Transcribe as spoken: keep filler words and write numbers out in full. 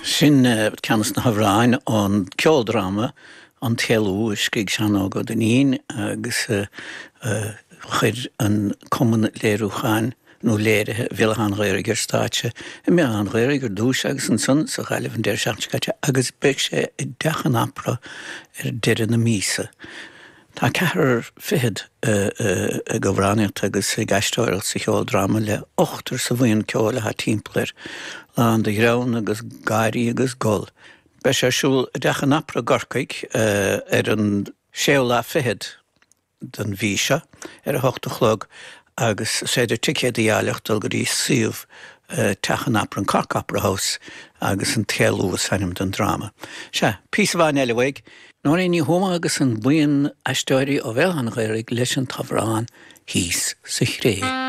Sin ceannas na Havráin an ceoldrama an tealú is cig seanó go den íon agus chuir an cumann léirúcháin nó léirithe bhile an réirigur stáitse i mé an réirigur dúis agus an son sa chaileh an déir seachtacaite agus beic sé i dechan apra ar deireadh na mísa. Tá cethar fichead a go bhránaíocht agus i gaisteoireacht sa cheoldrama le ochtar sa bhaon ceolatha timpplair lá de ghrán agus gairí agus gol. Bei sé siúil i dechan apra gorcaig ar an séolá fichead den bhíse ar a hochta chlog agus séidir ticéad diailleacht dul go dtí suíomh techan apra an Corc Opera House agus an tealú sanim den drama. Se, pís bhain eilehaig, nóir é ní thuma agus an buin aisteoirí ó bheith an ghéirigh leis an taimhreán híos sa chré.